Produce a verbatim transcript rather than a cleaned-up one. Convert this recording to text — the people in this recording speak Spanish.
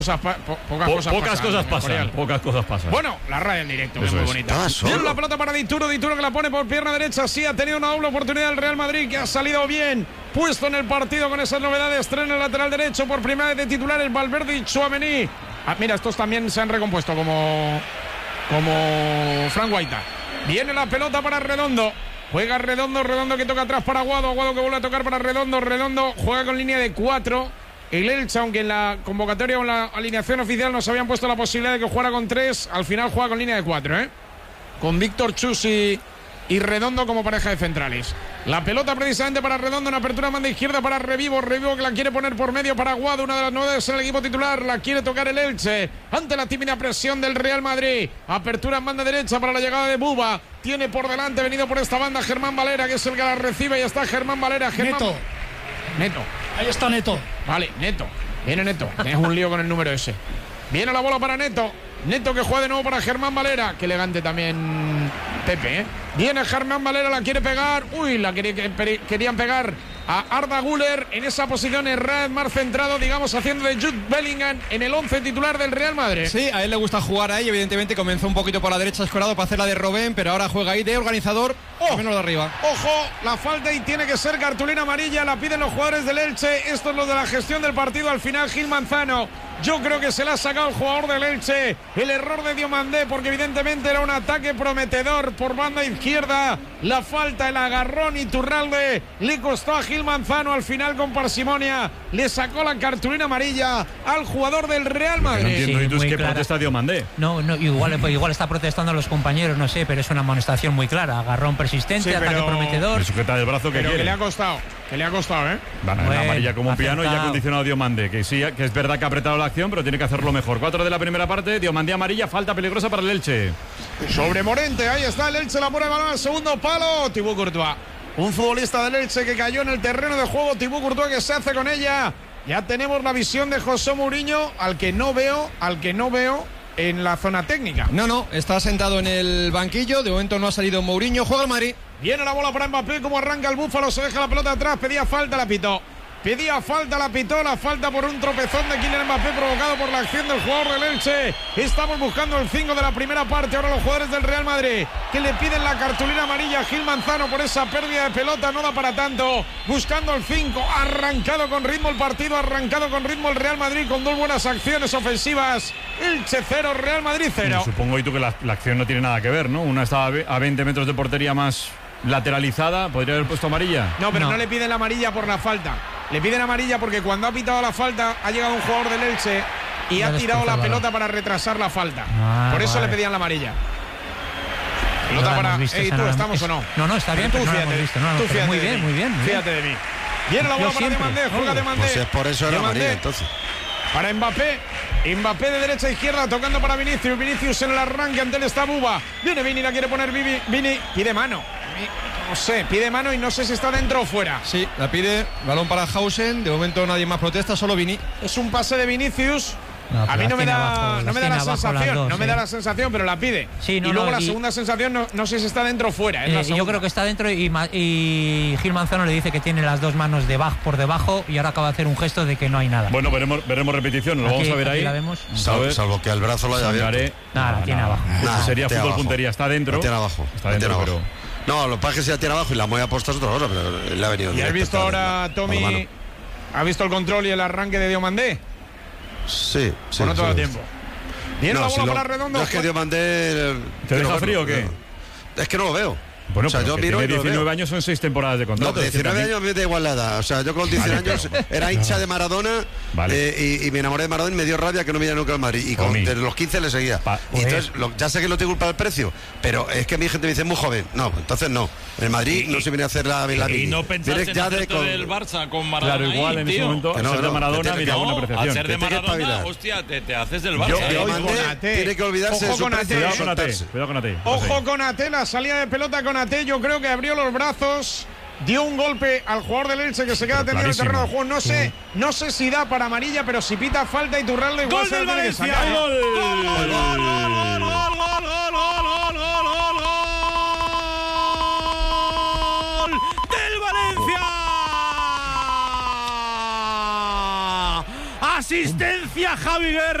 Cosas pa, po, pocas po, cosas pocas pasan, cosas pasan, pocas cosas pasan. Bueno, la raya en directo, que es muy es. bonita. Tiene la pelota para Dituro, Dituro que la pone por pierna derecha. Sí, ha tenido una doble oportunidad el Real Madrid, que ha salido bien puesto en el partido con esas novedades. Tren el lateral derecho por primera vez de titulares, Valverde y Tchouaméni. Ah, mira, estos también se han recompuesto como, como Frank Guaita. Viene la pelota para Redondo. Juega Redondo, Redondo que toca atrás para Aguado, Aguado que vuelve a tocar para Redondo, Redondo juega con línea de cuatro. El Elche, aunque en la convocatoria o en la alineación oficial nos habían puesto la posibilidad de que jugara con tres, al final juega con línea de cuatro, ¿eh? Con Víctor Chus y, y Redondo como pareja de centrales. La pelota precisamente para Redondo, en apertura manda izquierda para Revivo, Revivo que la quiere poner por medio para Aguado, una de las novedades en el equipo titular, la quiere tocar el Elche, ante la tímida presión del Real Madrid. Apertura en banda derecha para la llegada de Buba, tiene por delante, venido por esta banda, Germán Valera, que es el que la recibe, y está Germán Valera. Germán... Neto. Neto. Ahí está Neto. Vale, Neto. Viene Neto. Es un lío con el número ese. Viene la bola para Neto. Neto que juega de nuevo para Germán Valera. Qué elegante también Pepe, ¿eh? Viene Germán Valera, la quiere pegar. Uy, la quería, querían pegar a Arda Güler en esa posición errada, más centrado, digamos, haciendo de Jude Bellingham en el once titular del Real Madrid. Sí, a él le gusta jugar ahí. Evidentemente comenzó un poquito por la derecha escorado para hacer la de Robben, pero ahora juega ahí de organizador, oh, menos de arriba. Ojo, la falta y tiene que ser cartulina amarilla. La piden los jugadores del Elche. Esto es lo de la gestión del partido. Al final, Gil Manzano, yo creo que se le ha sacado el jugador del Elche el error de Diomandé, porque evidentemente era un ataque prometedor por banda izquierda. La falta, el agarrón, y Iturralde le costó a Gil Manzano. Al final, con parsimonia, le sacó la cartulina amarilla al jugador del Real Madrid. No entiendo, Sí, ¿y tú es muy que clara. protesta Diomandé? No, no, igual, igual está protestando a los compañeros, no sé, pero es una amonestación muy clara. Agarrón persistente, Sí, ataque pero- prometedor. Me sujeta el brazo que Pero quiere. que le ha costado, que le ha costado, ¿eh? Van a Bueno, la amarilla como un piano y ya ha acertado. condicionado a Diomandé, que sí, que es verdad que ha apretado la acción, pero tiene que hacerlo mejor. Cuatro de la primera parte, Diomandé amarilla, falta peligrosa para el Elche. Sobre Morente, ahí está el Elche, la pone el balón al segundo palo. Thibaut Courtois, un futbolista del Elche que cayó en el terreno de juego. Thibaut Courtois que se hace con ella. Ya tenemos la visión de José Mourinho, al que no veo, al que no veo en la zona técnica. No, no, está sentado en el banquillo. De momento no ha salido Mourinho. Juega el Madrid. Viene la bola para Mbappé, como arranca el Búfalo, se deja la pelota atrás, pedía falta, la pitó. Pedía falta, la pitó, la falta por un tropezón de Kylian Mbappé provocado por la acción del jugador del Elche. Estamos buscando el cinco de la primera parte, ahora los jugadores del Real Madrid que le piden la cartulina amarilla a Gil Manzano por esa pérdida de pelota, no da para tanto. Buscando el cinco, arrancado con ritmo el partido, arrancado con ritmo el Real Madrid con dos buenas acciones ofensivas. Elche cero, Real Madrid cero. Supongo y tú que la, la acción no tiene nada que ver, ¿no? Una estaba a veinte metros de portería más lateralizada, ¿podría haber puesto amarilla? No, pero no. No. le piden la amarilla por la falta. Le piden amarilla porque cuando ha pitado la falta ha llegado un jugador del Elche y Ya ha tirado la después el pelota para retrasar la falta. Ah, por eso vale. le pedían la amarilla. No Pelota la para. hemos visto, Ey, esa ¿tú no la- estamos es- o no? No, no, está bien, Tú pero no la fíjate, hemos visto. No, no, tú pero fíjate muy de bien, mí. muy bien, muy bien. Fíjate de mí. Viene la Yo bola para siempre. Diomandé, juega Diomandé. Pues es por eso era Diomandé. amarilla, entonces. Para Mbappé. Mbappé de derecha a izquierda, tocando para Vinicius. Vinicius en el arranque, ante él está Buba. Viene Vini, la quiere poner Vivi. Vini, pide mano. No sé, pide mano y no sé si está dentro o fuera. Sí, la pide. Balón para Hausen. De momento nadie más protesta, solo Vini. Es un pase de Vinicius. No, a pero mí no las me tiene da, abajo, no las me da tiene la abajo las sensación, dos, no me sí. da la sensación, pero la pide. Sí, no, y luego no, la y- segunda sensación no, no sé si está dentro o fuera. Es la Eh, yo segunda. creo que está dentro y, Ma- y Gil Manzano le dice que tiene las dos manos debajo, por debajo y ahora acaba de hacer un gesto de que no hay nada. Bueno, veremos, veremos repetición, lo Aquí- vamos a ver aquí ahí. la vemos. A Salvo, ver. salvo que el brazo lo haya Sangaré. abierto. Nada, la tiene abajo. Eso Nah, sería tiene fútbol abajo. puntería, está dentro. La tiene abajo. Está la tiene dentro, abajo. pero. No, lo que pasa es que si la tiene abajo y la mueve a posta es otra cosa, pero le ha venido ¿Y bien. has visto ahora, Tommy? ¿Ha visto el control y el arranque de Diomandé? Sí, sí. ¿O no todo el sí. tiempo? Viene No, la si bola lo- para Redondo. yo es que Diomandé. ¿Te deja frío o qué? Es que no lo veo. Bueno, o sea, pero yo que miro tiene y no lo diecinueve veo. años, son seis temporadas de No, contrato. pero es que diecinueve también- años me da igual la edad. O sea, yo con diecinueve Vale, años pero- era hincha de Maradona Vale. eh, y, y me enamoré de Maradona y me dio rabia que no me diera nunca al Madrid. Y con Omi. desde los quince le seguía. Pa- y entonces, lo- ya sé que no te culpa el precio, pero es que mi gente me dice muy joven. No, entonces no. En el Madrid no se viene a hacer la, la Y mini. no pensaste Vienes en ya de hacerte con- del Barça con Maradona. Claro, igual ahí, en ese tío. momento, Que no, al ser no, de Maradona, que mira, no, buena No, apreciación. al ser de Te tienes que Maradona, espabilar. hostia, te, te haces del Yo- Barça. yo- ¿eh? Diomandé Ojo con Ate. tiene que olvidarse Ojo de su con Ate. precio y Cuidado con Ate, soltarse. cuidado con Ate. Ojo con Ate, la salida de pelota con Ate. Yo creo que abrió los brazos, dio un golpe al jugador del Elche que se queda Pero tendido en el terreno de clarísimo. juego. No sé, no sé si da para amarilla, pero si pita falta y Iturralde igual ¡Gol se del la tiene que Valencia! sacar, ¿eh? ¡Gol, gol, gol, gol, gol, gol, gol, gol, gol, gol, gol, gol! ¡Del Valencia! Ha Asistencia Javi Guerra.